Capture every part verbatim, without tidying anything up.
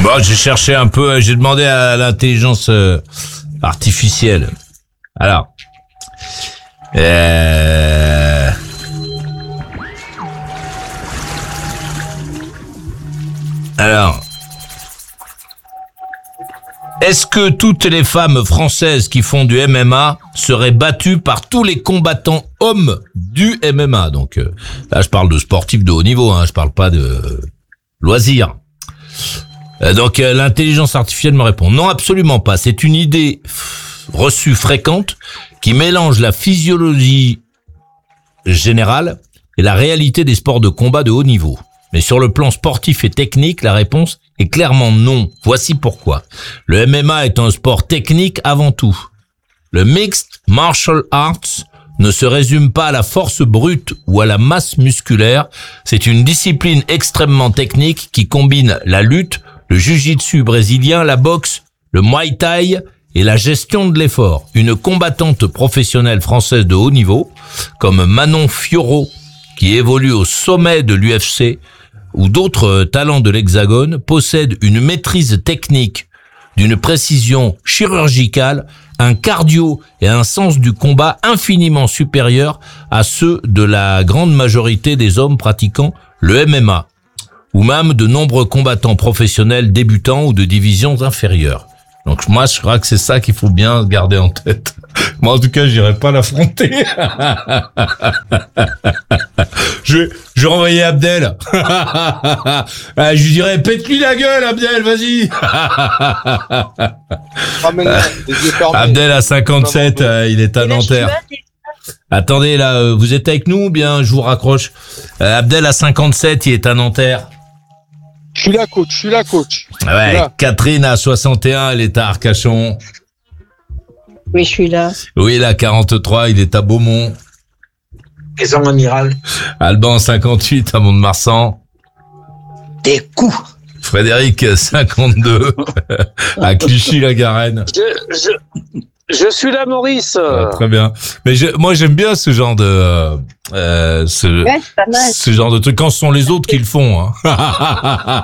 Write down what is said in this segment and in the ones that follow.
Bon, j'ai cherché un peu, j'ai demandé à l'intelligence euh, artificielle. Alors, euh... alors, est-ce que toutes les femmes françaises qui font du M M A seraient battues par tous les combattants hommes du M M A? Donc euh, là, je parle de sportifs de haut niveau, hein, je parle pas de loisirs. Euh, donc euh, l'intelligence artificielle me répond non, absolument pas. C'est une idée reçue fréquente qui mélange la physiologie générale et la réalité des sports de combat de haut niveau. Mais sur le plan sportif et technique, la réponse est clairement non. Voici pourquoi. Le M M A est un sport technique avant tout. Le Mixed Martial Arts ne se résume pas à la force brute ou à la masse musculaire. C'est une discipline extrêmement technique qui combine la lutte, le jiu-jitsu brésilien, la boxe, le muay thai et la gestion de l'effort. Une combattante professionnelle française de haut niveau, comme Manon Fiorot, qui évolue au sommet de l'U F C, ou d'autres talents de l'Hexagone, possède une maîtrise technique, d'une précision chirurgicale, un cardio et un sens du combat infiniment supérieurs à ceux de la grande majorité des hommes pratiquant le M M A, ou même de nombreux combattants professionnels débutants ou de divisions inférieures. Donc moi, je crois que c'est ça qu'il faut bien garder en tête. Moi, en tout cas, j'irai pas l'affronter. je, vais, je vais renvoyer Abdel. Je lui dirais, pète-lui la gueule, Abdel, vas-y. Abdel à cinquante-sept, euh, il est à Nanterre. Attendez, là, euh, vous êtes avec nous ou bien je vous raccroche? euh, Abdel à cinquante-sept, il est à Nanterre. Je suis là, coach, je suis là, coach. Ouais, là. Catherine à soixante et un, elle est à Arcachon. Oui, je suis là. Oui, là, quarante-trois, il est à Beaumont. Maison Amiral. Alban, cinquante-huit, à Mont-de-Marsan. Des coups. Frédéric, cinquante-deux, à Clichy-la-Garenne. Je, je, je suis là, Maurice. Ah, très bien. Mais je, moi, j'aime bien ce genre de, euh, ce, Ouais, c'est pas mal. ce genre de truc quand ce sont les autres qui le font. Hein.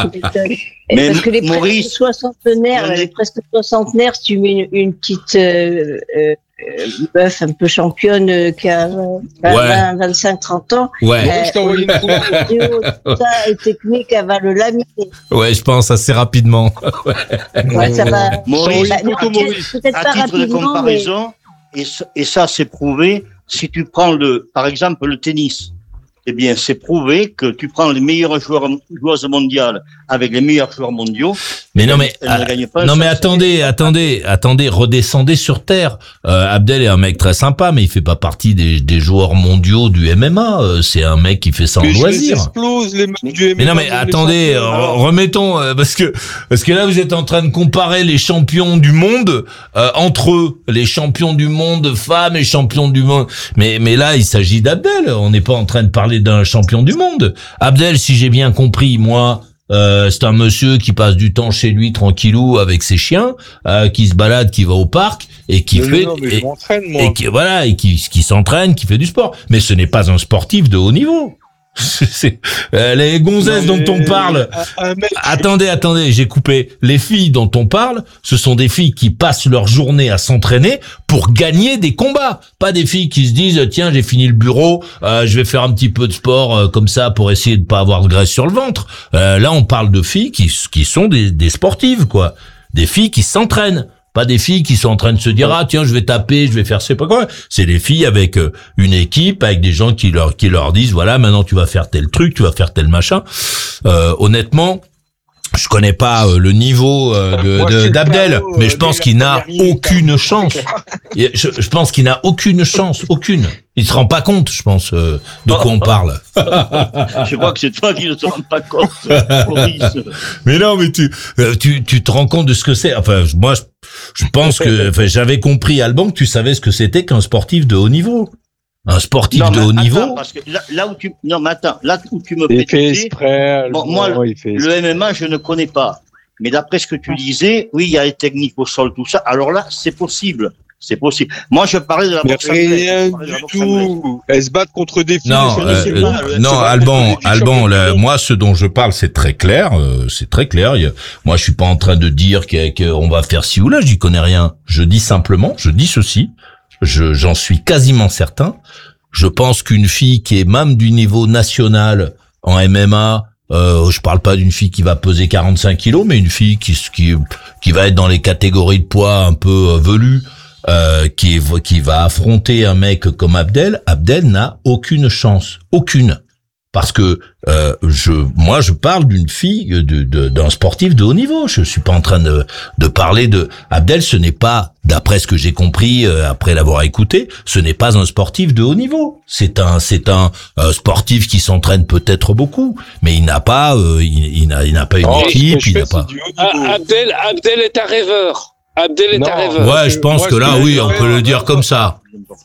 Et Mais parce que les Maurice, presque soixantenaires, mais- les presque soixantenaires, si tu mets une, une petite euh, euh, meuf un peu championne euh, qui a euh, vingt, vingt-cinq, trente ans, Ouais. euh, Je t'ai envoyé une au niveau vidéo, tout ça, et technique, elle va le laminer. Ouais, je pense assez rapidement. Ouais, ça va. Maurice, Bah, photo, peut-être- Maurice. peut-être à pas titre de rapidement, mais comparaison, et, ça- et ça c'est prouvé, si tu prends le, par exemple le tennis, eh bien c'est prouvé que tu prends les meilleures joueurs, joueuses mondiales avec les meilleurs joueurs mondiaux. Mais non, mais, elles ne gagnent pas un non, mais seul attendez, attendez, attendez, redescendez sur terre. Euh, Abdel est un mec très sympa, mais il fait pas partie des, des joueurs mondiaux du M M A. Euh, C'est un mec qui fait ça en Mais je les loisir. explose, les mecs du M M A. Mais non, mais les attendez, champions. euh, remettons, euh, parce que parce que là vous êtes en train de comparer les champions du monde euh, entre eux, les champions du monde femmes et champions du monde. Mais mais là il s'agit d'Abdel. On n'est pas en train de parler d'un champion du monde. Abdel, si j'ai bien compris, moi. Euh, c'est un monsieur qui passe du temps chez lui tranquillou avec ses chiens, euh, qui se balade, qui va au parc et qui Mais fait non, mais et, je m'entraîne, moi. et qui voilà et qui qui s'entraîne, qui fait du sport. Mais ce n'est pas un sportif de haut niveau. C'est euh, les gonzesses Non, mais dont on parle. Un, un mec, Attendez, attendez, j'ai coupé. Les filles dont on parle, ce sont des filles qui passent leur journée à s'entraîner pour gagner des combats. Pas des filles qui se disent, tiens, j'ai fini le bureau, euh, je vais faire un petit peu de sport euh, comme ça pour essayer de pas avoir de graisse sur le ventre. Euh, là, on parle de filles qui, qui sont des, des sportives, quoi. Des filles qui s'entraînent. Pas des filles qui sont en train de se dire, ah tiens, je vais taper, je vais faire je sais pas quoi. C'est des filles avec euh, une équipe, avec des gens qui leur qui leur disent, voilà, maintenant tu vas faire tel truc, tu vas faire tel machin. Euh, honnêtement, je connais pas euh, le niveau euh, de, Moi, je de suis d'Abdel, pas haut, mais euh, je pense dès qu'il la n'a première minute, aucune hein. chance. Et Je, je pense qu'il n'a aucune chance, aucune. Il se rend pas compte, je pense, euh, de quoi on parle. Je crois que c'est toi qui ne te rends pas compte, Maurice. Mais non, mais tu, euh, tu, tu te rends compte de ce que c'est. Enfin, moi, je, je pense que, enfin, j'avais compris, Alban, que tu savais ce que c'était qu'un sportif de haut niveau. Un sportif Non, de mais haut attends, niveau. parce que là, là où tu, non, mais attends, là où tu me Il fait précisais, exprès. Bon, le- moi, ouais, il fait le exprès. M M A, je ne connais pas. Mais d'après ce que tu disais, oui, il y a les techniques au sol, tout ça. Alors là, c'est possible. C'est possible. Moi, je parlais de la Mais boxe anglaise. rien Je parlais de la du boxe anglaise. tout. Elles se battent contre des filles. Non, je euh, sais euh, pas, elles non, se battent Alban, contre des filles Alban, champions là, du monde. moi, ce dont je parle, c'est très clair, euh, c'est très clair. Il y a- moi, je suis pas en train de dire que- qu'on va faire ci ou là, j'y connais rien. Je dis simplement, je dis ceci, je, j'en suis quasiment certain. Je pense qu'une fille qui est même du niveau national en M M A, euh, je parle pas d'une fille qui va peser quarante-cinq kilos, mais une fille qui, qui, qui va être dans les catégories de poids un peu euh, velues, euh, qui, qui va affronter un mec comme Abdel, Abdel n'a aucune chance, aucune. Parce que euh, je, moi, je parle d'une fille, de, de, d'un sportif de haut niveau. Je suis pas en train de, de parler de Abdel. Ce n'est pas, d'après ce que j'ai compris euh, après l'avoir écouté, ce n'est pas un sportif de haut niveau. C'est un, c'est un euh, sportif qui s'entraîne peut-être beaucoup, mais il n'a pas, euh, il, il n'a, il n'a pas une Oh, ce que équipe, je il fais, n'a pas. c'est du haut Ah, niveau. Abdel, Abdel est un rêveur. Abdel est Non. un rêveur. Ouais, je pense Moi, que ce là, que oui, je on fais, peut le euh, dire comme ça.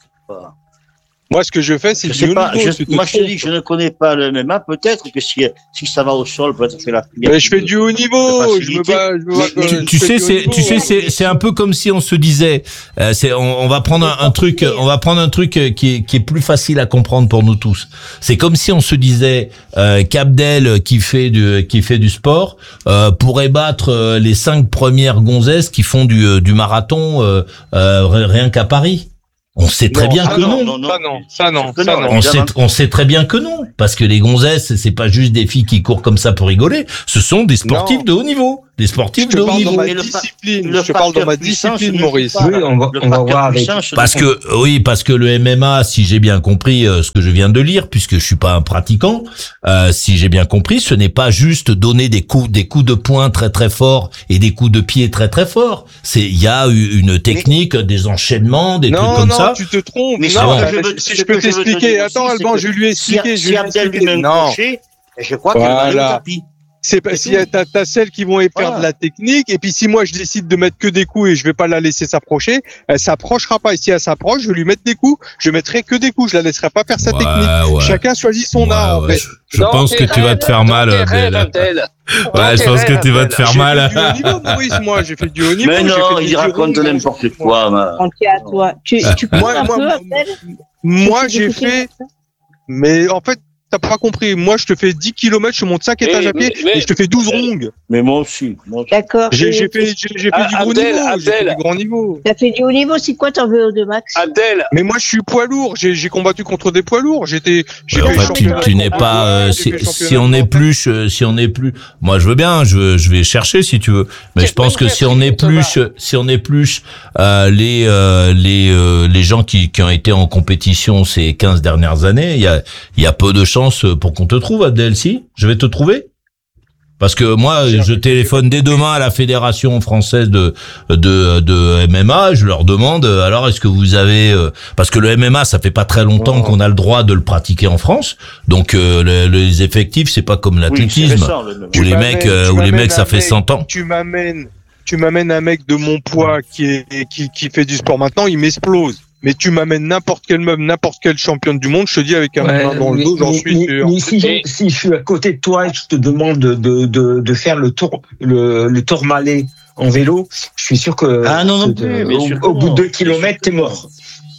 Moi, ce que je fais, c'est Je du sais haut pas, niveau. je, tu te moi je te trompes. dis, je ne connais pas le M M A, peut-être que si, si ça va au sol, peut-être que la fille. Mais je fais du haut niveau. de Je me facilité. bats. Je me bats Mais quand- Tu, je tu fais sais, du haut c'est, niveau. tu sais, c'est, c'est un peu comme si on se disait, euh, c'est, on, on va prendre un, un truc, on va prendre un truc euh, qui est, qui est plus facile à comprendre pour nous tous. C'est comme si on se disait euh, qu'Abdel, qui fait du, qui fait du sport, euh, pourrait battre euh, les cinq premières gonzesses qui font du, euh, du marathon euh, euh, rien qu'à Paris. On sait très Non, bien ça que non, non. Ça non, ça non, Que ça non, non. On sait, évidemment. on sait très bien que non, parce que les gonzesses, c'est pas juste des filles qui courent comme ça pour rigoler. Ce sont des sportifs Non. de haut niveau, des Je sportifs te de haut parle dans niveau. ma Et le fa- discipline. le Je te parle dans facteur ma puissance discipline, ne Maurice. joue pas. Oui, on va, Le on va facteur voir avec. puissance ne Parce joue que oui, parce que le M M A, si j'ai bien compris euh, ce que je viens de lire, puisque je suis pas un pratiquant, euh, si j'ai bien compris, ce n'est pas juste donner des coups, des coups de poing très très forts et des coups de pied très très forts. C'est il y a eu une technique, des enchaînements, des trucs Non, comme non, ça. tu te trompes. Mais non, ça, bon. bah, je veux- si ce je peux que je veux te t'expliquer. dire Attends, aussi, Alban, c'est je que lui ai Si, expliqué. Je si lui ai Abdel lui met expliqué. un Non, crochet, je crois qu'elle va aller au Voilà. tapis. c'est pas, C'est si tout. t'as, t'as celles qui vont faire Voilà. de la technique, et puis si moi je décide de mettre que des coups et je vais pas la laisser s'approcher, elle s'approchera pas. Et si elle s'approche, je vais lui mettre des coups. Je mettrai que des coups. Je la laisserai pas faire sa Ouais, technique. ouais. Chacun choisit son Ouais, art. ouais. Mais Je, je Dans pense tes que tu vas te rêves, faire dans mal, tes rêves, Abdel. Abdel. Dans Ouais, je tes pense que rêves, tu vas te Abdel. faire j'ai mal. fait du haut niveau, Maurice. Moi, j'ai fait du haut niveau. Mais j'ai non, fait des il raconte giros, n'importe quoi. ma- On tient à toi. Tu, tu peux Moi, un moi, peu, moi, Abdel Moi, Tu j'ai peux fait. écouter Mais en fait, t'as pas compris. Moi, je te fais dix kilomètres, je monte cinq Mais- étages à pied mais- et je te fais douze rondes. Mais moi aussi. Moi aussi. D'accord. J'ai Et j'ai fait, j'ai j'ai fait Ah, du gros Abdel, niveau. J'ai fait Abdel. du grand niveau. T'as fait du haut niveau, c'est quoi ton V O deux max Abdel, Mais moi, je suis poids lourd. J'ai j'ai combattu contre des poids lourds. J'étais. J'ai Ouais, fait enfin, tu, championnat tu de n'es France, pas, euh, j'ai si, fait si championnat on de est France. plus, euh, si on est plus, moi je veux bien, je, je vais chercher si tu veux, mais je pense que si on est plus, si on est plus euh, les euh, les euh, les gens qui, qui ont été en compétition ces quinze dernières années, il y a il y a peu de chances pour qu'on te trouve, Abdel. Si, je vais te trouver. Parce que moi, je téléphone dès demain à la Fédération française de de de M M A. Je leur demande, alors est-ce que vous avez, euh, parce que le M M A, ça fait pas très longtemps Oh. qu'on a le droit de le pratiquer en France. Donc euh, le- les effectifs, c'est pas comme Oui, c'est l'athlétisme récent, le- où Tu les m'amènes- mecs, euh, tu où les m'amènes mecs, ça un fait mec- cent ans. Tu m'amènes, tu m'amènes un mec de mon poids qui est qui qui fait du sport maintenant, il m'explose. Mais tu m'amènes n'importe quelle meuf, n'importe quelle championne du monde, je te dis avec un Ouais, main dans le mais- dos, j'en mais- suis mais- sûr. mais si, je, si je suis à côté de toi et que je te demande de, de, de, de faire le tour, le, le Tourmalet en vélo, je suis sûr que, Ah non, non que plus, de- bien au, sûr que au bout non. de deux Bien sûr kilomètres, que t'es non. mort.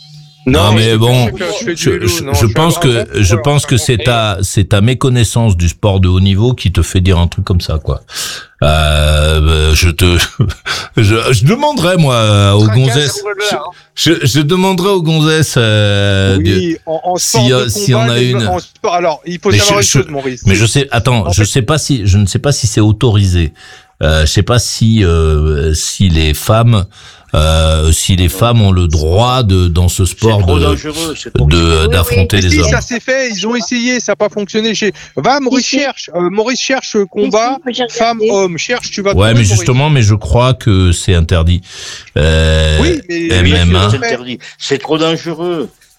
Non, mais je- bon, je, je fais du Je, vélo, je, non, je suis pense un que grand je coureur, pense que un grand c'est ta c'est ta méconnaissance du sport de haut niveau qui te fait dire un truc comme ça, quoi. Euh, je te je, je demanderai moi aux gonzesses je, je demanderai aux gonzesses euh, de- Oui, en, en si, sport de euh, combat, si on a les- une- en sport- alors, il faut Mais savoir je- une je- chose, Maurice. mais je sais attends En je fait- sais pas si je ne sais pas si c'est autorisé. Euh, je sais pas si euh, si les femmes euh, si les femmes ont le droit de dans ce C'est sport trop de dangereux. c'est trop de oui, d'affronter Mais les si, hommes. ça s'est fait, ils ont essayé, ça n'a pas fonctionné. Chez... Va, Maurice Si, si. cherche, euh, Maurice cherche euh, combat, Mais si, moi, j'ai femme, regardé. homme, cherche, tu vas Ouais, trouver, mais Maurice. justement, mais je crois que c'est interdit. Euh, Oui, mais M M A. mais C'est interdit. C'est trop dangereux.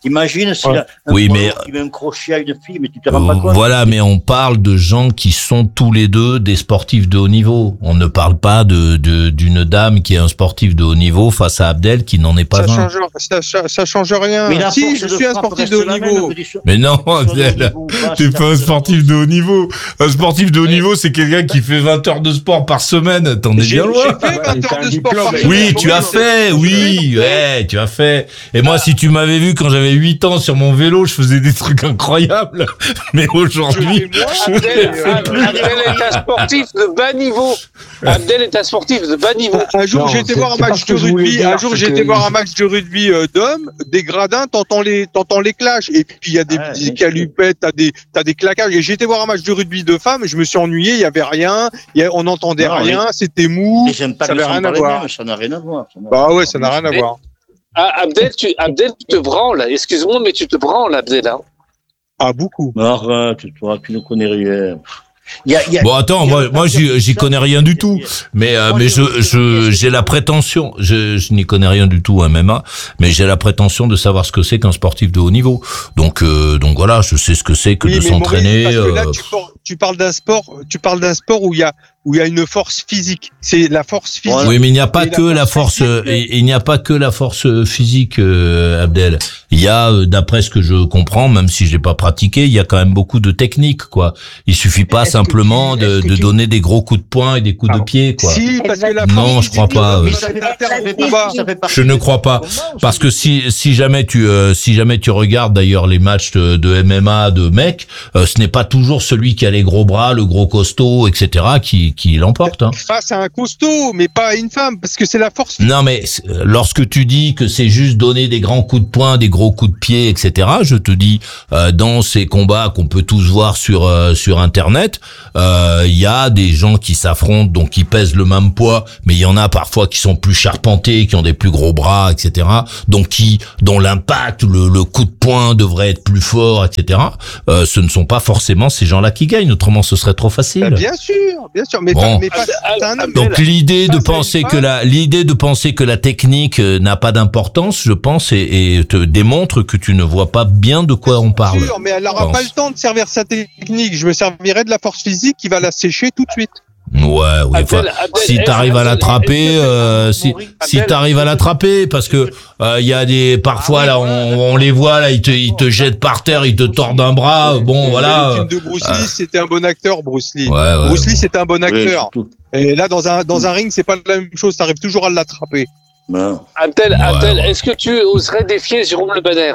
Imagine si Ouais. là, un Oui, polo mais- qui met un crochet à une fille, mais tu te rends pas compte. Voilà, mais on parle de gens qui sont tous les deux des sportifs de haut niveau. On ne parle pas de de- d'une dame qui est un sportif de haut niveau face à Abdel qui n'en est pas Ça un. change, ça, ça, ça change rien. Mais la Si, force je de suis un frappe sportif reste de haut la même, niveau. que des sur- Mais non, sur le Abdel, niveau bas, t'es c'est pas un la- sportif de haut niveau. Un sportif de haut niveau, c'est quelqu'un qui fait vingt heures de sport par semaine. T'en es J'ai bien j'ai loin. fait vingt il fait heures un de sport diplôme. par Oui, semaine. tu as fait, oui, ouais, tu as fait. Et moi, si tu m'avais vu quand j'avais huit ans sur mon vélo, je faisais des trucs incroyables. Mais aujourd'hui, Je fais moins, je Abdel, fais Abdel est un sportif de bas niveau. Abdel est un sportif de bas niveau. Un jour, Non, j'ai été c'est- voir un c'est pas match ce que de je voulais rugby. dire, Un jour, c'est j'ai que été voir il- un match de rugby euh, d'hommes, des gradins, t'entends les, t'entends les clashs. Et puis, il y a des, Ouais, des bien calupettes, t'as des, t'as des claquages. Et j'ai été voir un match de rugby de femmes, je me suis ennuyé, il y avait rien, il y a- on n'entendait Non, rien, c'était mou. Les impacts Ça ne avait sont rien pas à les voir. mêmes, ça n'a rien à voir. ça n'a Bah rien à ouais, voir. ça n'a rien à Mais- voir. Ah, Abdel, tu, Abdel, tu te branles. Excuse-moi, mais tu te branles, Abdel. Hein. Ah, beaucoup. Mais arrête, toi, tu ne connais rien. Il y a, il y a- Bon, attends, il y a moi, le moi, facteur j'y, j'y de- connais rien du tout. Mais, euh, Moi, mais je- je, je, j'ai la prétention, je, je n'y connais rien du tout en M M A, mais j'ai la prétention de savoir ce que c'est qu'un sportif de haut niveau. Donc, euh, donc voilà, je sais ce que c'est que Oui, de mais s'entraîner. Maurice, parce que là, euh, tu, par- tu parles d'un sport, tu parles d'un sport où il y a, où il y a une force physique. C'est la force physique. Oui, mais il n'y a pas Et la que la force force, euh, physique, il il n'y a pas que la force euh, physique, euh, Abdel. Il y a, euh, d'après ce que je comprends, même si je l'ai pas pratiqué, il y a quand même beaucoup de techniques, quoi. Il suffit pas Est-ce que simplement tu- de, est-ce que de tu- donner des gros coups de poing et des coups de Pardon. pied, quoi. Si, parce que la Non, force je crois physique, pas, mais euh. ça fait Ça un fait combat. partie- ça fait partie Je ne des crois pas. combats aussi. Parce que si si jamais tu euh, si jamais tu regardes d'ailleurs les matchs de, de M M A de mecs, euh, ce n'est pas toujours celui qui a les gros bras, le gros costaud, et cetera qui qui l'emporte. Hein. Face à un costaud, mais pas à une femme, parce que c'est la force physique. Non mais euh, lorsque tu dis que c'est juste donner des grands coups de poing, des gros coups de pied, et cetera. Je te dis euh, dans ces combats qu'on peut tous voir sur euh, sur internet, euh, il y a des gens qui s'affrontent, donc qui pèsent le même poids, mais il y en a parfois qui sont plus charpentés, qui ont des plus gros bras, et cetera. Donc qui dont l'impact, le, le coup de poing devrait être plus fort, et cetera. Euh, ce ne sont pas forcément ces gens-là qui gagnent, autrement ce serait trop facile. Bah, bien sûr, bien sûr, mais, Bon. pas, mais pas, c'est un homme. Donc l'idée de Ça, c'est penser une que femme. la l'idée de penser que la technique euh, n'a pas d'importance, je pense, et, et te démontre que tu ne vois pas bien de quoi on parle. Sûr, mais elle n'aura pense. pas le temps de servir sa technique. Je me servirai de la force physique qui va la sécher tout de suite. Ouais, oui. Enfin, Abdel, Abdel, si est-ce- t'arrives à Abdel, l'attraper, est-ce que- euh, si si Abdel, t'arrives à l'attraper, parce que euh, il y a des parfois là, on, on les voit là, ils te ils te jettent par terre, ils te tordent un bras. Bon, voilà. Le film de Bruce Lee, c'était un bon acteur, Bruce Lee. Ouais, ouais, Bruce Lee, bon. c'était un bon Oui, acteur. surtout. Et là, dans un dans un ring, c'est pas la même chose. T'arrives toujours à l'attraper. Non. Abdel, Ouais, Abdel, ouais. est-ce que tu oserais défier Jérôme Le Banner?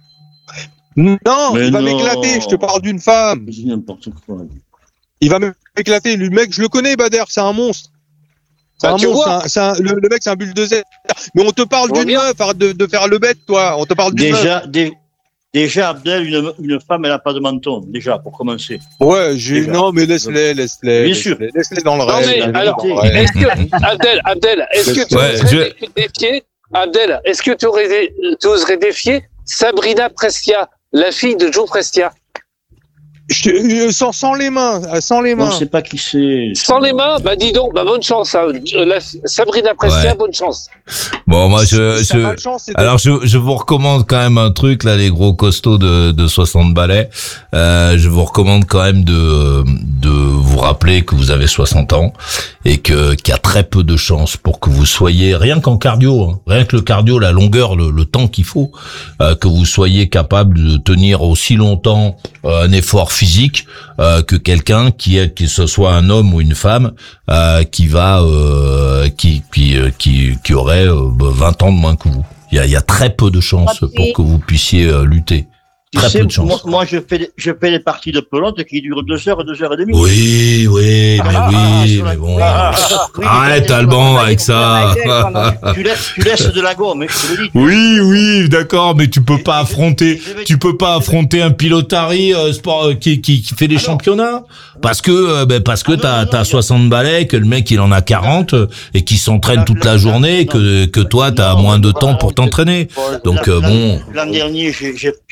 Non, Mais il va non. m'éclater. Je te parle d'une femme. Je dis n'importe quoi. Il va m'éclater. Le mec, je le connais, Bader. C'est un monstre. C'est Bah, un tu monstre. vois. c'est un- c'est un- le, le mec, c'est un bulldozer. Mais on te parle Je vois d'une bien. meuf. Arrête de, de faire le bête, toi. On te parle d'une meuf. Déjà, dé- déjà, Abdel, une, une femme, elle n'a pas de menton, déjà, pour commencer. Ouais, j'ai Déjà. non, mais laisse-les, laisse-les. Bien sûr. laisse-les, Laisse-les dans le Non, rêve. mais dans le alors, rêve. Ouais. est-ce que, Abdel, Abdel, est-ce que tu Ouais, oserais je- dé- défier, Abdel, est-ce que tu, aurais, dé- tu oserais défier Sabrina Prestia, la fille de Joe Prestia? Je te- euh, sans, sans les mains, euh, sans les On mains. ne sait pas qui c'est. Sans les mains? Bah, dis donc, bah, bonne chance, hein. Euh, la- Sabrina Prestia, Ouais. bonne chance. Bon, moi je Si t'as je pas de chance, c'est de- Alors je, je vous recommande quand même un truc là, les gros costauds de, de soixante balais. Euh, je vous recommande quand même de de vous rappeler que vous avez soixante ans et que qu'il y a très peu de chances pour que vous soyez rien qu'en cardio, hein, rien que le cardio, la longueur, le, le temps qu'il faut, euh, que vous soyez capable de tenir aussi longtemps euh, un effort physique euh, que quelqu'un qui est, que ce soit un homme ou une femme, euh, qui va euh, qui qui euh, qui qui aurait euh, vingt ans de moins que vous. Il y a, il y a très peu de chances Ok. pour que vous puissiez euh, lutter. Tu Très sais, peu de moi, chances. moi, je fais, des- je fais des parties de pelote qui durent deux heures, deux heures et demie. Oui, oui, mais Ah, oui, sur la- mais bon. Ah, oui, Arrête mais- Alban avec ça. Tu laisses, tu laisses de la gomme, mais je te le dis. Oui, oui, d'accord, mais tu peux pas affronter, tu peux pas affronter un pilotari euh, sport euh, qui, qui qui fait des Ah non. championnats parce que euh, ben parce que Ah non, t'as non, t'as non. soixante balais, que le mec il en a quarante euh, et qui s'entraîne toute la journée, et que que toi t'as Non, moins de non, temps non, pour t'entraîner. Ouais, Donc euh, L'an- bon. L'an dernier, j'ai j'ai- j'ai fait un Donc,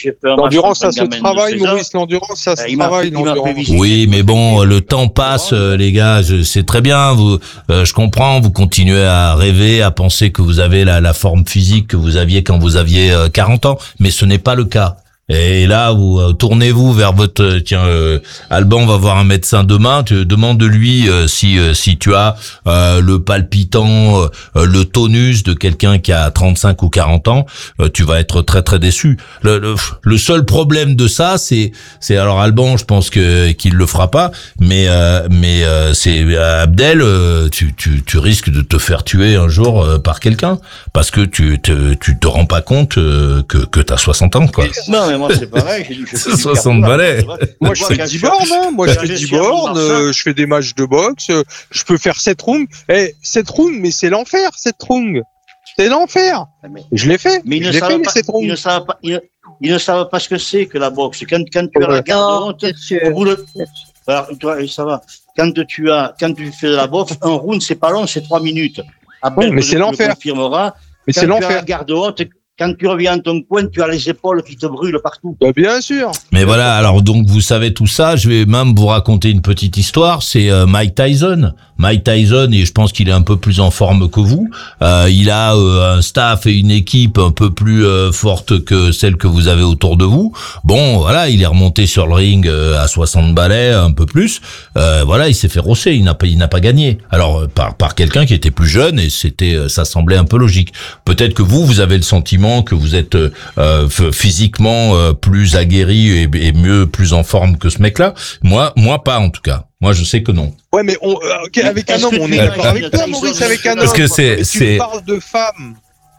L'endurance, ça se gamin de travaille, seize ans. Maurice. L'endurance, ça se Euh, il m'a travaille, fait- il m'a fait l'endurance. visiter Oui, mais bon, le temps passe, euh, les gars. je- C'est très bien. Vous, euh, je comprends. Vous continuez à rêver, à penser que vous avez la, la forme physique que vous aviez quand vous aviez euh, quarante ans, mais ce n'est pas le cas. Et là, vous euh, tournez-vous vers votre euh, tiens, euh, Alban va voir un médecin demain. Tu demande de lui euh, si euh, si tu as euh, le palpitant, euh, le tonus de quelqu'un qui a trente-cinq ou quarante ans. Euh, tu vas être très très déçu. Le, le, le seul problème de ça, c'est c'est alors Alban, je pense que qu'il le fera pas, mais euh, mais euh, c'est Abdel. euh, tu tu tu risques de te faire tuer un jour euh, par quelqu'un parce que tu te tu te rends pas compte euh, que que t'as soixante ans quoi. Non, mais moi, c'est pareil. j'ai dit, je fais du soixante cardio, balais. tu vois. Moi, je Moi, fais quand dix suis- bornes, hein. Moi, je quand fais je dix suis à bornes, Marseille- euh, je fais des matchs de boxe, euh, je peux faire sept rounds. Eh, sept rounds, mais c'est l'enfer, sept rounds. C'est l'enfer. Mais- Je l'ai fait. Mais ils je ne l'ai fait, savent les pas, sept ils rounds. ne savent pas, ils ne, ils ne savent pas ce que c'est que la boxe. Quand, quand tu as la Ouais. garde Non, haute, bien sûr. au bout de, alors, toi, ça va. Quand tu as, quand tu fais de la boxe, un round, c'est pas long, c'est trois minutes. Après, Oui, mais tu c'est le l'enfer. confirmera. Mais Quand c'est tu as la l'enfer. garde haute, quand tu reviens à ton coin, tu as les épaules qui te brûlent partout. Bah, bien sûr. Mais voilà, alors donc vous savez tout ça, je vais même vous raconter une petite histoire, c'est euh, Mike Tyson. Mike Tyson, et je pense qu'il est un peu plus en forme que vous, euh, il a euh, un staff et une équipe un peu plus euh, forte que celle que vous avez autour de vous. Bon, voilà, il est remonté sur le ring euh, à soixante balais, un peu plus. Euh, voilà, il s'est fait rosser, il n'a pas il n'a pas gagné. Alors euh, par par quelqu'un qui était plus jeune et c'était euh, ça semblait un peu logique. Peut-être que vous vous avez le sentiment que vous êtes euh, euh, physiquement euh, plus aguerri et, et mieux plus en forme que ce mec-là. Moi moi pas en tout cas. Moi je sais que non. Ouais, mais on, euh, ok, avec un Est-ce homme, que on tu est as d'accord une avec toi, Tyson Maurice, avec un homme. Parce que c'est Mais c'est tu parles de femmes.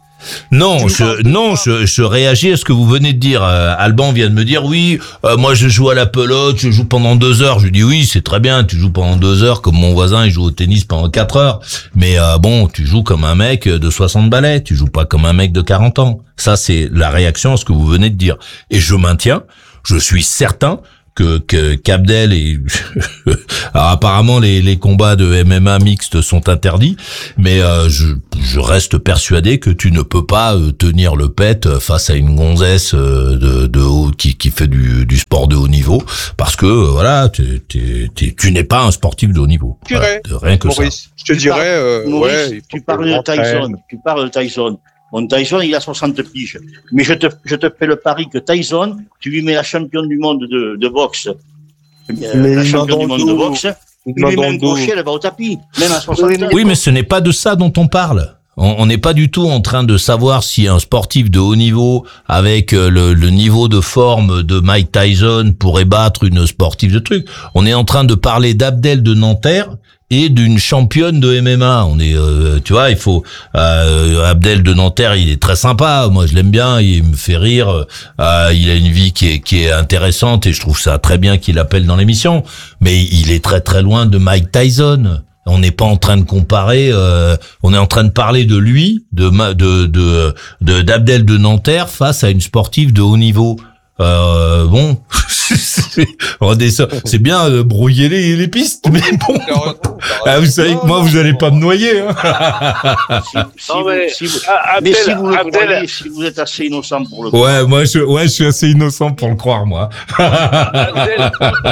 non, Tu me je parles de non, quoi je, je réagis à ce que vous venez de dire. Euh, Alban vient de me dire oui, euh, moi je joue à la pelote, je joue pendant deux heures. Je lui dis oui, c'est très bien, tu joues pendant deux heures comme mon voisin, il joue au tennis pendant quatre heures. Mais euh, bon, tu joues comme un mec de soixante balais, tu joues pas comme un mec de quarante ans. Ça c'est la réaction à ce que vous venez de dire. Et je maintiens, je suis certain que que qu'Abdel et alors apparemment les les combats de M M A mixtes sont interdits, mais euh, je je reste persuadé que tu ne peux pas euh, tenir le pet face à une gonzesse euh, de de haut qui qui fait du du sport de haut niveau parce que euh, voilà tu tu tu n'es pas un sportif de haut niveau. Je dirais, Voilà, de rien que Maurice, je te Tu dirais, parles- euh, Maurice, ouais, il faut tu que parles je de m'entraîne. Tyson. Tu parles de Tyson. Bon, Tyson, il a soixante piges. Mais je te, je te fais le pari que Tyson, tu lui mets la championne du monde de, de boxe. euh, Mais la une championne du main monde dans de le dos. boxe. Une Tu main lui dans mets le un dos. crochet, elle va au tapis. Même à soixante ans. Oui, mais ce n'est pas de ça dont on parle. On on n'est pas du tout en train de savoir si un sportif de haut niveau, avec euh, le, le niveau de forme de Mike Tyson, pourrait battre une sportive de truc. On est en train de parler d'Abdel de Nanterre et d'une championne de M M A. On est, euh, tu vois, il faut euh, Abdel de Nanterre, il est très sympa. Moi, je l'aime bien. Il me fait rire. Euh, il a une vie qui est qui est intéressante et je trouve ça très bien qu'il appelle dans l'émission. Mais il est très très loin de Mike Tyson. On n'est pas en train de comparer. Euh, on est en train de parler de lui, de ma- de de de d'Abdel de Nanterre face à une sportive de haut niveau. Euh, bon, c'est c'est bien de brouiller les, les pistes, mais bon. T'as raison, t'as Ah, vous raison. savez que moi, vous allez pas me noyer. Hein. Si, si Non, vous, mais- si vous- Ah, mais Abdel, si vous le Abdel, croyez, si vous êtes assez innocent pour le Ouais, moi, je, ouais, je suis assez innocent pour le croire, moi. Abdel,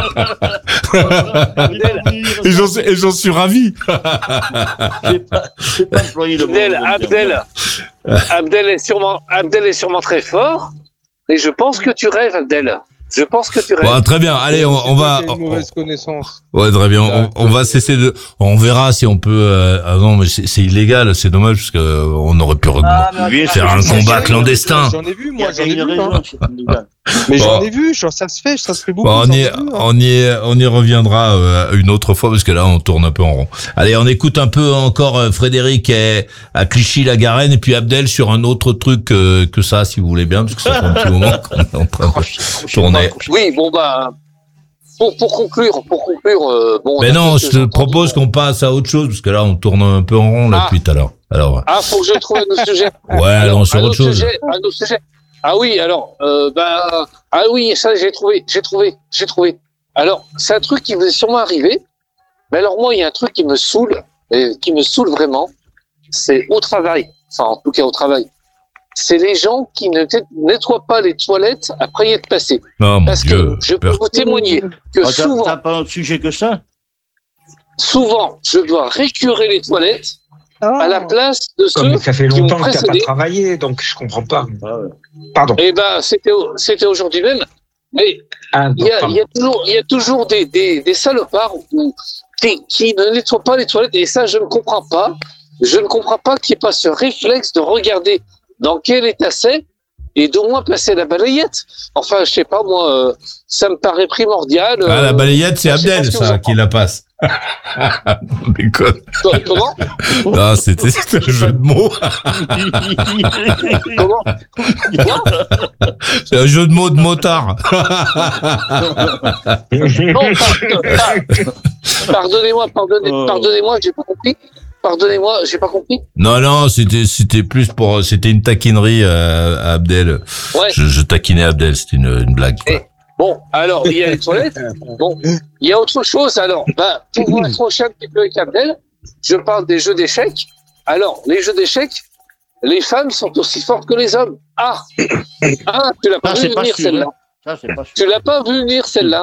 Abdel, Et j'en suis, et j'en suis ravi. Je vais pas, je vais pas employer le Abdel, bon terme. Abdel, Abdel est sûrement, Abdel est sûrement très fort. Et je pense que tu rêves, Abdel. Je pense que tu rêves. Bon, très bien. Allez, on, on va. C'est toi qui as une mauvaise connaissance. Ouais, très bien. On, on va cesser de. On verra si on peut. Euh, ah non, mais c'est c'est illégal. C'est dommage parce que euh, on aurait pu re- Ah, mais Bien faire un sûr, combat c'est- clandestin. J'en ai vu, Il y moi, a j'en ai il y a vu. une hein. raison, c'est illégal. Mais j'en Bon. ai vu, genre, ça se fait, ça se fait beaucoup. Bon, on j'en y, ai vu, hein. on y, on y reviendra euh, une autre fois parce que là, on tourne un peu en rond. Allez, on écoute un peu encore euh, Frédéric et- à Clichy-la-Garenne et puis Abdel sur un autre truc euh, que ça, si vous voulez bien, parce que ça fait un petit moment qu'on est en train de tourner. Oui, bon bah, pour, pour conclure, pour conclure, euh, bon. on Mais a non, fait je ce te que j'ai propose entendu. qu'on passe à autre chose parce que là, on tourne un peu en rond là Ah. depuis tout à l'heure. Alors, Ah, faut que je trouve un autre sujet. ouais, allons sur un autre chose. Sujet, un autre sujet. Ah oui, alors, euh, bah, ah oui, ça j'ai trouvé, j'ai trouvé, j'ai trouvé. Alors, c'est un truc qui vous est sûrement arrivé. Mais alors moi, il y a un truc qui me saoule, et qui me saoule vraiment. C'est au travail. Enfin, en tout cas au travail. c'est les gens qui ne nettoient pas les toilettes après y être passés. Oh, mon Parce Dieu, que je peux peur. vous témoigner que Ah, t'as, souvent, t'as pas un sujet que ça? souvent, je dois récurer les toilettes à la place de Comme ceux ça fait qui m'ont longtemps que t'as pas précédé. travaillé, donc je comprends pas. Ah ouais. Pardon. Eh ben, c'était, au- c'était aujourd'hui même. Mais Ah, il y a, pardon. il y a toujours, il y a toujours des, des, des salopards où- qui, qui ne nettoient pas les toilettes. Et ça, je ne comprends pas. Je ne comprends pas qu'il n'y ait pas ce réflexe de regarder dans quel état c'est et d'au moins passer la balayette. Enfin, je sais pas, moi, euh, ça me paraît primordial. Ah, la euh, balayette, c'est je sais pas Abdel, ce que vous ça, en qui la passe. Mais quoi? Comment Non, c'était c'était un jeu de mots. Comment C'est un jeu de mots de motard. Non, par- par- pardonnez-moi, pardonnez, Oh. pardonnez-moi, j'ai pas compris. Pardonnez-moi, j'ai pas compris. Non, non, c'était, c'était plus pour, c'était une taquinerie euh, à Abdel. Ouais. Je, je taquinais Abdel, c'était une, une blague, quoi. Et- Bon, alors, il y a les toilettes. Bon, il y a autre chose. Alors, bah, pour vous accrocher un petit peu avec Abdel, je parle des jeux d'échecs. Alors, les jeux d'échecs, les femmes sont aussi fortes que les hommes. Ah, ah tu l'as pas Ah, vu c'est pas venir sûr, celle-là. Ça, c'est pas sûr. Tu l'as pas vu venir celle-là.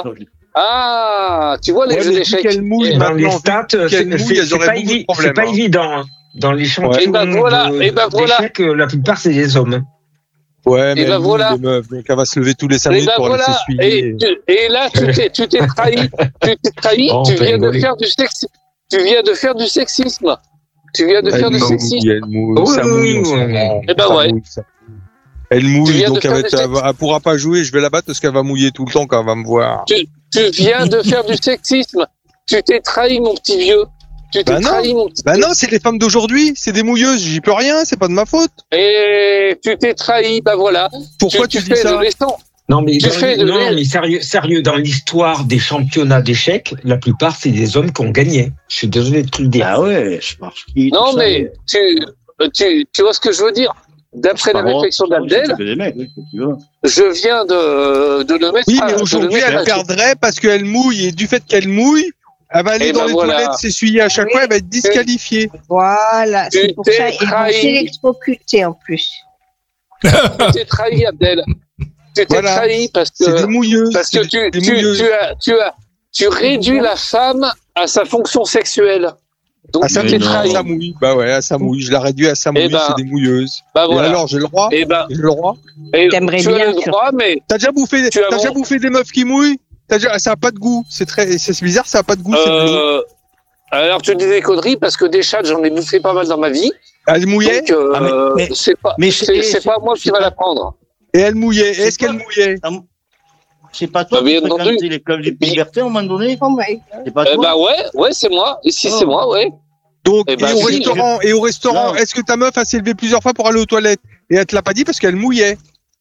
Ah, tu vois les Ouais, jeux mais vu d'échecs. qu'elle mouille, Eh Dans les maintenant, stats, vu c'est qu'elle mouille, c'est- elles c'est auraient pas, beaucoup de évi- problèmes, c'est pas hein. évident. hein. Dans les champions Et ben voilà, de- et ben voilà. d'échecs, euh, la plupart, c'est des hommes. Ouais, mais ben elle mouille, voilà. les meufs, donc elle va se lever tous les cinq Et minutes ben pour aller voilà. s'essuyer. Et, tu- et là, tu t'es, tu t'es trahi. Tu t'es trahi. Oh, on tu peut viens de rigoler. faire du sexisme. Tu viens de faire du sexisme. Tu viens de Elle faire du mouille, sexisme. elle mouille, Oui, ça oui, mouille en ce oui. moment. Eh ben Ça ouais. mouille, ça. Elle Tu mouille, viens de donc elle, faire va du être- elle, sexe. va- elle pourra pas jouer, je vais la battre parce qu'elle va mouiller tout le temps quand elle va me voir. Tu, tu viens de faire du sexisme. Tu t'es trahi, mon petit vieux. Tu t'es Bah non. trahi, mon petit Bah vieux. non, c'est les femmes d'aujourd'hui, c'est des mouilleuses, j'y peux rien, c'est pas de ma faute. Et tu t'es trahi, bah voilà. Pourquoi tu, dis fais ça de l'essence. Non, mais, Tu dans- fais de non, l'air. mais sérieux, sérieux, dans l'histoire des championnats d'échecs, la plupart, c'est des hommes qui ont gagné. Je suis désolé de te le dire. Ah ouais, c'est parce qu'il. Non, tout ça, mais tu, tu, tu vois ce que je veux dire. D'après la Par contre, réflexion c'est d'Abdel, que des mecs, oui, tu veux. je viens de, de le mettre Oui, à- mais de le aujourd'hui, mettre elle à- perdrait parce qu'elle mouille, et du fait qu'elle mouille, elle va aller Eh dans ben les voilà. toilettes s'essuyer à chaque fois, elle va être disqualifiée. Voilà, Tu c'est pour t'es ça. Ils vont trahi. s'électrocuter en plus. Tu t'es trahi, Abdel. Tu t'es Voilà. trahi parce C'est des que, mouilleuses. parce que c'est tu, des tu, mouilleuses. tu as, tu as, tu réduis la femme à sa fonction sexuelle. Donc, Ah, ça, tu Mais t'es non. trahi. ça mouille. Bah ouais, à ça mouille. Je la réduis à ça mouille, ben, c'est des mouilleuses. Bah Et voilà. alors, j'ai le droit Et ben, J'ai le droit et T'aimerais tu as bien, le droit, mais T'as déjà bouffé, Tu as t'as mon- déjà bouffé des meufs qui mouillent T'as déjà, ça a pas de goût. C'est très, c'est bizarre, ça a pas de goût. c'est bleu. euh, alors tu dis des conneries parce que des chats, j'en ai bouffé pas mal dans ma vie. Elle mouillait Donc, euh, Ah, mais- mais- c'est pas, mais c'est, c'est- c'est pas moi qui c'est va pas- l'apprendre. et elle mouillait. C'est Est-ce qu'elle pas- mouillait C'est pas toi Bah, bien qui entendu. fréquentais les clubs de liberté à un moment donné? Oh my God. C'est pas Eh toi? bah ouais, ouais, c'est moi. Ici, Oh. c'est moi, ouais. Donc, Eh et, ben, au si, restaurant, et au restaurant, Non. est-ce que ta meuf a s'est levée plusieurs fois pour aller aux toilettes et elle te l'a pas dit parce qu'elle mouillait?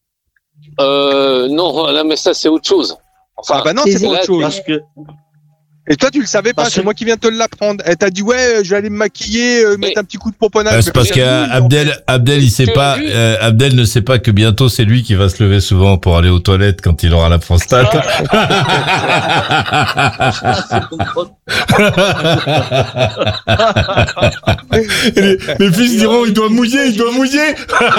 Euh, non, là, mais ça, c'est autre chose. Enfin, Ah bah non, c'est c'est pas là, autre chose. Parce que, Et toi, tu le savais pas, Parce c'est que- moi qui viens de te l'apprendre. Elle t'a dit, ouais, euh, je vais aller me maquiller, euh, mettre Mais- un petit coup de pomponnage. Euh, c'est parce qu'Abdel, Abdel, il sait Tu as pas, vu euh, Abdel ne sait pas que bientôt c'est lui qui va se lever souvent pour aller aux toilettes quand il aura la prostate. Et les, les fils diront, il doit mouiller, il doit mouiller.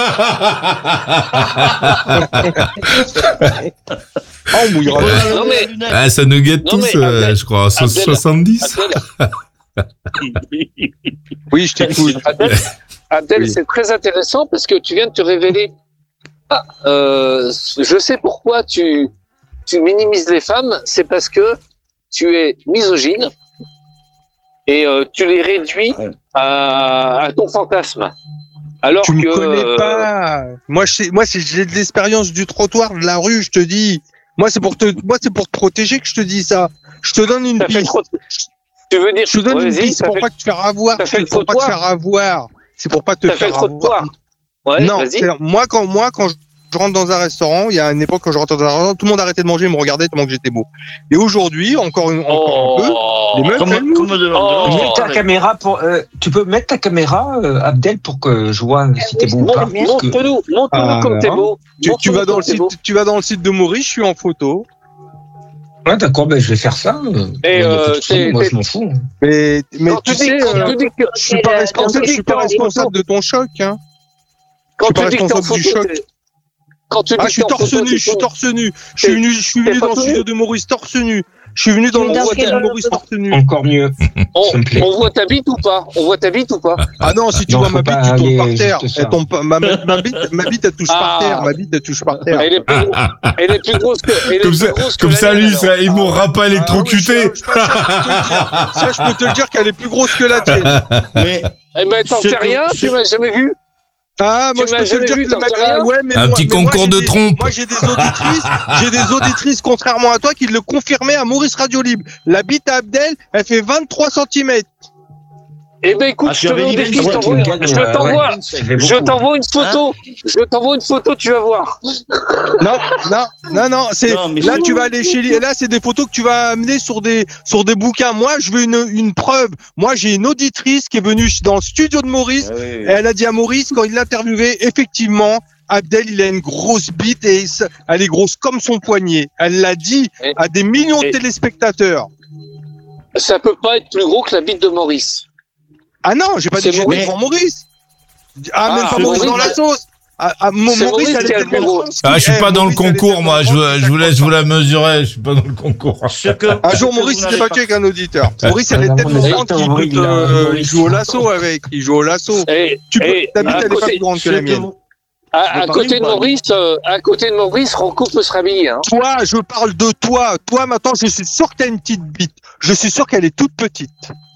Ah, on mouillera. non, mais, Ah, ça nous guette Non, tous, mais euh, Abdel- je crois, so- Abdel- soixante-dix. Abdel, Oui, je t'écoute. Abdel, Abdel, Oui. c'est très intéressant parce que tu viens de te révéler. Ah, euh, je sais pourquoi tu, tu minimises les femmes, c'est parce que tu es misogyne et euh, tu les réduis Ouais. à, à ton fantasme. Alors Tu me que connais euh, pas. Moi, je sais, moi, c'est, j'ai de l'expérience du trottoir, de la rue, je te dis. Moi, c'est pour te, moi, c'est pour te protéger que je te dis ça. Je te donne une ça fait piste. trop. Tu veux dire Je te donne Ouais, une vas-y, piste ça pour fait- pas te faire avoir. ça fait le C'est pour pas te trottoir. faire avoir. C'est pour pas te ça fait faire trop de avoir. toi. Ouais, Non, vas-y. c'est- moi quand moi quand je rentre dans un restaurant, il y a une époque quand je rentre dans un restaurant, tout le monde arrêtait de manger et me regardait tellement que j'étais beau. Et aujourd'hui, encore, une, encore un peu, Oh. les meufs Comme, elles mouillent. comme de Oh. l'ordre. Mets ta caméra pour. euh, tu peux mettre ta caméra, euh, Abdel, pour que je vois si t'es beau ou pas. Montre- Parce que- Montre-nous, montre-nous Ah, comme t'es hein. beau. Tu, tu Montre-nous vas dans comme le t'es site, beau. tu vas dans le site de Maurice, je suis en photo. Ouais, d'accord, ben je vais faire ça. euh, Et, y a pas de euh, souci, t'es- moi, t'es- je m'en fous. Mais mais Quand tu tu dis- sais, quand euh, tu dis que- je suis pas Euh, responsable, dans je suis pas les responsable de ton choc. Hein. Quand suis pas tu dis que t'es en responsable du photo, choc. t'es- quand tu dis Ah, que je suis t'es en torse photo, nu, t'es je suis con. torse nu. Je suis T'es- venu, je suis t'es venu pas dans le tout studio nu de Maurice torse nu. Je suis venu dans Tu le es dans studio quel de ordre Maurice de- torse nu. Encore mieux. On, Ça me plaît. on voit ta bite ou pas? On voit ta bite ou pas? Ah non, si tu Non, vois faut ma bite, pas tu tombes aller par terre. juste ça. Elle tombe pas, ma, ma, ma bite, ma bite, elle touche Ah. par terre. Ma bite, elle touche par terre. Elle est plus, gros- elle est plus grosse que, elle est Comme plus ça, grosse que comme la ça, mienne, lui, alors. ça, ils m'aura pas électrocuté. Ah oui, ça, ça, ça, je peux te le dire. Ça, je peux te le dire qu'elle est plus grosse que la tienne. Mais Eh ben, t'en Ce sais que- rien, ce- tu m'as jamais vu? Ah, moi, Tu je m'as peux te le jamais dire vu, que t'en le mec, sais rien ah, ouais, mais Un moi, petit mais moi, concours j'ai de des- trompe. Moi, j'ai des auditrices, j'ai des auditrices, contrairement à toi, qui le confirmaient à Maurice Radio Libre. La bite à Abdel, elle fait vingt-trois centimètres. Eh ben, écoute, Ah, je tu te avais mets au dit défi, vingt-trois, je tu t'envoie, me gagnes, je euh, t'envoie, ouais, ça fait je beaucoup. t'envoie une photo, je t'envoie une photo, tu vas voir. Non, non, non, non, c'est, Non, mais là, c'est- tu vas aller chez lui, là, c'est des photos que tu vas amener sur des, sur des bouquins. Moi, je veux une, une preuve. Moi, j'ai une auditrice qui est venue dans le studio de Maurice. Ah oui, Et elle a dit à Maurice, quand il l'a interviewé, effectivement, Abdel, il a une grosse bite et ça- elle est grosse comme son poignet. Elle l'a dit Et- à des millions de et- téléspectateurs. Ça peut pas être plus gros que la bite de Maurice. Ah non, j'ai pas dit C'est que j'étais Maurice. devant Maurice. Ah, Ah, même pas c'est Maurice Maurice, dans la mais- sauce. Ah, ah, mon- C'est Maurice, Maurice elle qui a était le plus tellement gros. grosse Ah, je suis Eh, pas dans le Maurice, elle était concours, moi. Je, tellement veux- grosse, je vous ça laisse vous la mesurer. Je suis pas dans le concours. Ce que, Un ce jour, que Maurice, vous il s'est n'avez battu pas- avec un auditeur. Maurice, elle est Ah, tellement Maurice, grande qu'il Maurice, peut te- Maurice. euh, il joue au lasso avec. Il joue au lasso. Et, Tu peux, et ta bite, à elle est pas côté, plus grande que ce la que mienne. vous- à, Je à veux côté parler de ou pas Maurice, euh, à côté de Maurice, Rocco peut se rhabiller, hein. Toi, je parle de toi. Toi, maintenant, je suis sûr que t'as une petite bite. Je suis sûr qu'elle est toute petite.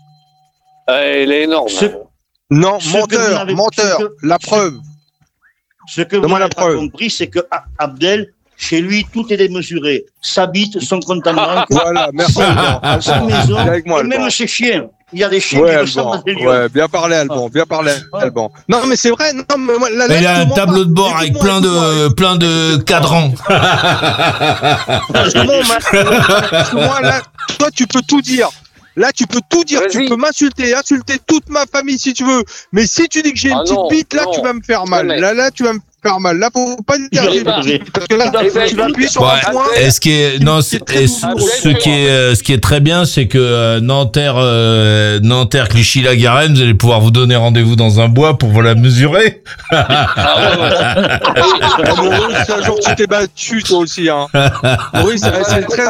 Euh, Elle est énorme. Ce- Non, Ce que vous menteur, n'avez- menteur. ce que- La ce- preuve. Ce que vous Donne-moi la n'avez pas preuve. compris, c'est que A- Abdel, chez lui, tout est démesuré. Sa bite, son compte en banque, Voilà, merci. Alban. sa maison, Viens avec moi, et Alban. même ses chiens. Il y a des chiens Ouais, qui ressemblent à Alban. des lions. Ouais, bien parlé, Alban. Bien parlé, Alban. Non, mais c'est vrai. Non, mais moi, là, là, Il je a te un mens tableau pas. de bord avec Écoute-moi, plein de, écoute-moi. plein de cadrans. Parce que moi, ma- parce que moi, là, toi, tu peux tout dire. Là, tu peux tout dire. Tu Vas-y. peux m'insulter, insulter toute ma famille si tu veux. Mais si tu dis que j'ai une Ah petite non, bite, là, non. tu vas me faire mal. Jamais. Là, là, tu vas me faire mal. Là, faut pas dire que j'ai une bah, petite bite. Parce que là, eh ben, tu vas appuyer sur Ouais. un point. Et ce qui est, non, c'est- et ce ce qui est, euh, ce qui est très bien, c'est que euh, Nanterre, euh, Nanterre, Clichy-la-Garenne, vous allez pouvoir vous donner rendez-vous dans un bois pour vous la mesurer. Ah, ouais, ouais. Ah, Maurice, un jour, tu t'es battu, toi aussi, hein. Maurice, c'est très